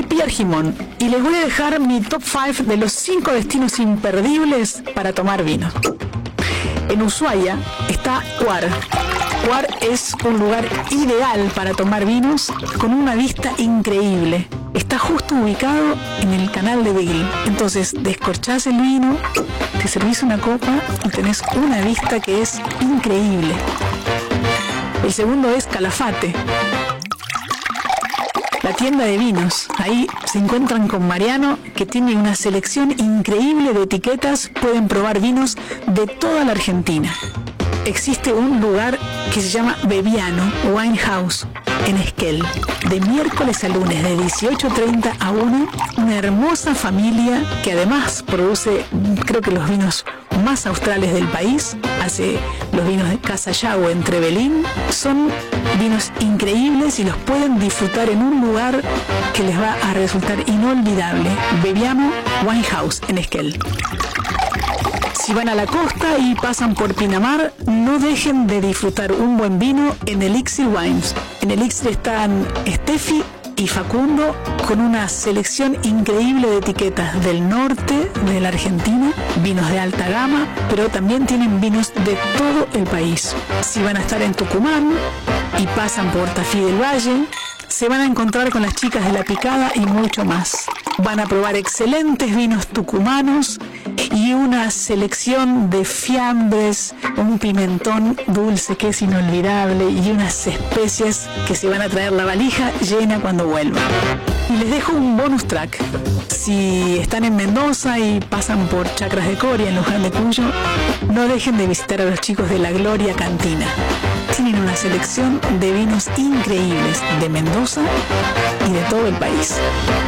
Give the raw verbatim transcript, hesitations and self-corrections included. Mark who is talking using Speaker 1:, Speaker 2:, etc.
Speaker 1: Pierre Gimón y les voy a dejar mi top cinco de los cinco destinos imperdibles para tomar vino. En Ushuaia está Huar. Huar es un lugar ideal para tomar vinos con una vista increíble. Está justo ubicado en el canal de Beagle. Entonces descorchás el vino, te servís una copa y tenés una vista que es increíble. El segundo es Calafate, la tienda de vinos. Ahí se encuentran con Mariano, que tiene una selección increíble de etiquetas. Pueden probar vinos de toda la Argentina. Existe un lugar que se llama Bebiano Wine House en Esquel, de miércoles a lunes de dieciocho treinta a una, una hermosa familia que además produce, creo que los vinos más australes del país. Hace los vinos de Casa Yagüe en Trevelin. Son vinos increíbles y los pueden disfrutar en un lugar que les va a resultar inolvidable. Bebiano Wine House en Esquel. Si van a la costa y pasan por Pinamar, no dejen de disfrutar un buen vino en Elixir Wines. En Elixir están Steffi y Facundo con una selección increíble de etiquetas del norte de la Argentina, vinos de alta gama, pero también tienen vinos de todo el país. Si van a estar en Tucumán y pasan por Tafí del Valle, se van a encontrar con las chicas de La Picada y mucho más. Van a probar excelentes vinos tucumanos y una selección de fiambres, un pimentón dulce que es inolvidable y unas especias que se van a traer la valija llena cuando vuelvan. Y les dejo un bonus track. Si están en Mendoza y pasan por Chacras de Coria en Luján de Cuyo, no dejen de visitar a los chicos de La Gloria Cantina. Tienen una selección de vinos increíbles de Mendoza y de todo el país.